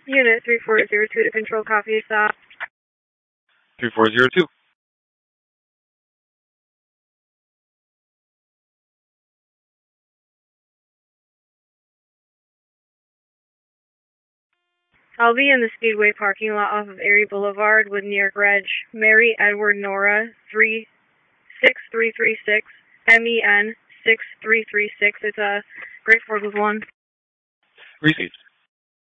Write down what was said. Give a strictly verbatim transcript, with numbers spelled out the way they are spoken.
Unit three four zero two to control, copy, stop. three four zero two. I'll be in the Speedway parking lot off of Erie Boulevard with New York Reg. Mary Edward Nora, three six three three six, M E N six three three six. It's a Great Falls with one. Received.